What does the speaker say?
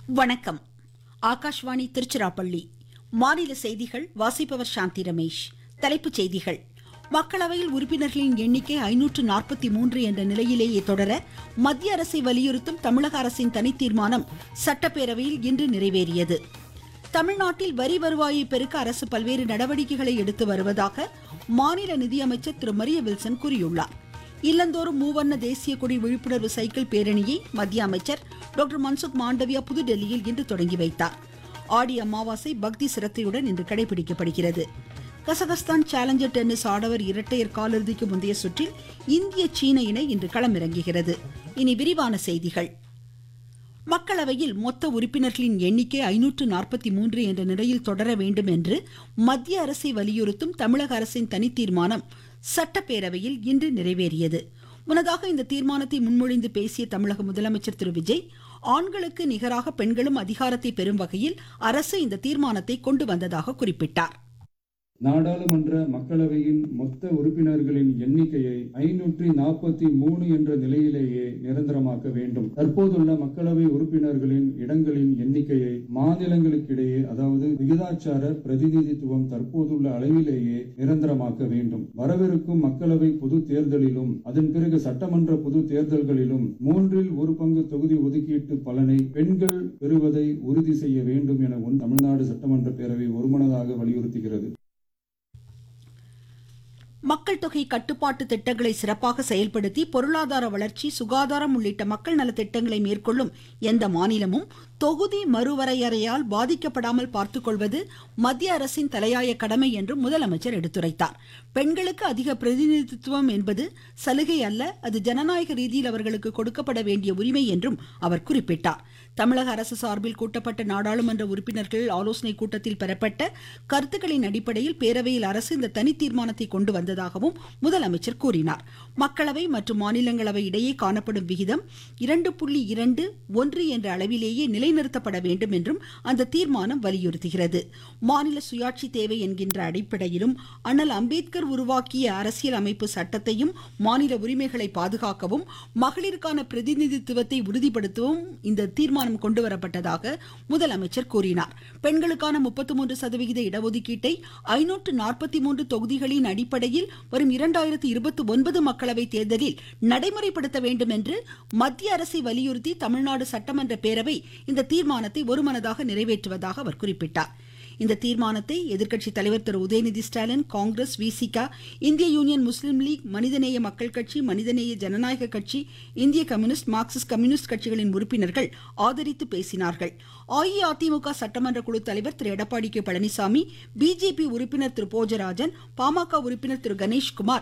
வணக்கம். ஆகாஷ்வாணி திருச்சிராப்பள்ளி. மாநில செய்திகள் வாசிப்பவர் சாந்தி ரமேஷ். தலைப்புச் செய்திகள். மக்களவையில் உறுப்பினர்களின் எண்ணிக்கை 543 என்ற நிலையிலேயே தொடர மத்திய அரசை வலியுறுத்தும் தமிழக அரசின் தனித்தீர்மானம் சட்டப்பேரவையில் இன்று நிறைவேறியது. தமிழ்நாட்டில் வரி வருவாயை பெருக்க அரசு பல்வேறு நடவடிக்கைகளை எடுத்து வருவதாக மாநில நிதியமைச்சர் திரு மரிய வில்சன் கூறியுள்ளார். இல்லந்தோறும் மூவர்ண தேசிய கொடி விழிப்புணர்வு சைக்கிள் பேரணியை மத்திய அமைச்சர் டாக்டர் மன்சுக் மாண்டவியா புதுடெல்லியில் இன்று தொடங்கி வைத்தார். ஆடி அமாவாசை பக்தி சிரத்தையுடன் இன்று கடைபிடிக்கப்படுகிறது. கசகஸ்தான் சேலஞ்சர் டென்னிஸ் ஆடவர் இரட்டையர் காலிறுதிக்கு முந்தைய சுற்றில் இந்திய சீன இணை இன்று களமிறங்குகிறது. இனி விரிவான செய்திகள். மக்களவையில் மொத்த உறுப்பினர்களின் எண்ணிக்கை 543 என்ற நிலையில் தொடர வேண்டும் என்று மத்திய அரசை வலியுறுத்தும் தமிழக அரசின் தனித்தீர்மானம் சட்டப்பேரவையில் இன்று நிறைவேறியது. முன்னதாக இந்த தீர்மானத்தை முன்மொழிந்து பேசிய தமிழக முதலமைச்சர் திரு விஜய், ஆண்களுக்கு நிகராக பெண்களும் அதிகாரத்தை பெறும் வகையில் அரசு இந்த தீர்மானத்தை கொண்டு வந்ததாக குறிப்பிட்டார். நாடாளுமன்ற மக்களவையின் மொத்த உறுப்பினர்களின் எண்ணிக்கையை 543 என்ற நிலையிலேயே நிரந்தரமாக்க வேண்டும். தற்போதுள்ள மக்களவை உறுப்பினர்களின் இடங்களின் எண்ணிக்கையை மாநிலங்களுக்கிடையே, அதாவது விகிதாச்சார பிரதிநிதித்துவம் தற்போதுள்ள அளவிலேயே நிரந்தரமாக்க வேண்டும். வரவிருக்கும் மக்களவை பொது தேர்தலிலும் அதன் பிறகு சட்டமன்ற பொது தேர்தல்களிலும் 1/3 தொகுதி ஒதுக்கீட்டு பலனை பெண்கள் பெறுவதை உறுதி செய்ய வேண்டும் என தமிழ்நாடு சட்டமன்ற பேரவை ஒருமனதாக வலியுறுத்துகிறது. மக்கள் தொகை கட்டுப்பாட்டு திட்டங்களை சிறப்பாக செயல்படுத்தி பொருளாதார வளர்ச்சி, சுகாதாரம் உள்ளிட்ட மக்கள் நல திட்டங்களை மேற்கொள்ளும் எந்த மாநிலமும் தொகுதி மறுவரையறையால் பாதிக்கப்படாமல் பார்த்துக்கொள்வது மத்திய அரசின் தலையாய கடமை என்றும் முதலமைச்சர் எடுத்துரைத்தார். பெண்களுக்கு அதிக பிரதிநிதித்துவம் என்பது சலுகை அல்ல, அது ஜனநாயக ரீதியில் அவர்களுக்கு கொடுக்கப்பட வேண்டிய உரிமை என்றும் அவர் குறிப்பிட்டார். தமிழக அரசு சார்பில் கூட்டப்பட்ட நாடாளுமன்ற உறுப்பினர்கள் ஆலோசனை கூட்டத்தில் பெறப்பட்ட கருத்துக்களின் அடிப்படையில் பேரவையில் அரசு இந்த தனி தீர்மானத்தை கொண்டு வந்ததாகவும் முதலமைச்சர் கூறினார். மக்களவை மற்றும் மாநிலங்களவை இடையே காணப்படும் விகிதம் 2.21 என்ற அளவிலேயே நிலைநிறுத்தப்பட வேண்டும் என்றும் அந்த தீர்மானம் வலியுறுத்துகிறது. மாநில சுயாட்சி தேவை என்கின்ற அடிப்படையிலும் அண்ணல் அம்பேத்கர் உருவாக்கிய அரசியல் அமைப்பு சட்டத்தையும் மாநில உரிமைகளை பாதுகாக்கவும் மகளிருக்கான பிரதிநிதித்துவத்தை உறுதிப்படுத்தவும் இந்த தீர்மானம் கொண்டுவரப்பட்டதாக முதலமைச்சர் கூறினார். பெண்களுக்கான 33% இடஒதுக்கீட்டை 543 தொகுதிகளின் அடிப்படையில் வரும் 2029 மக்களவை தேர்தலில் நடைமுறைப்படுத்த வேண்டும் என்று மத்திய அரசை வலியுறுத்தி தமிழ்நாடு சட்டமன்ற பேரவை இந்த தீர்மானத்தை ஒருமனதாக நிறைவேற்றுவதாக அவர் குறிப்பிட்டார். இந்த தீர்மானத்தை எதிர்க்கட்சி தலைவர் திரு உதயநிதி ஸ்டாலின், காங்கிரஸ், விசிக, இந்திய யூனியன் முஸ்லீம் லீக், மனிதநேய மக்கள் கட்சி, மனிதநேய ஜனநாயக கட்சி, இந்திய கம்யூனிஸ்ட், மார்க்சிஸ்ட் கம்யூனிஸ்ட் கட்சிகளின் உறுப்பினர்கள் ஆதரித்து பேசினார்கள். அஇஅதிமுக சட்டமன்ற குழு தலைவர் திரு எடப்பாடி கே பழனிசாமி, பிஜேபி உறுப்பினர் திரு போஜராஜன், பாமக உறுப்பினர் திரு கணேஷ்குமார்